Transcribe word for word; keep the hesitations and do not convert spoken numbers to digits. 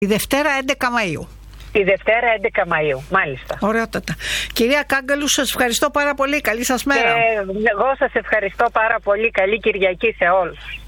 Τη Δευτέρα έντεκα Μαΐου. Τη Δευτέρα έντεκα Μαΐου, μάλιστα. Ωραιότατα. Κυρία Κάγκελου, σας ευχαριστώ πάρα πολύ. Καλή σας μέρα. Και εγώ σας ευχαριστώ πάρα πολύ. Καλή Κυριακή σε όλους.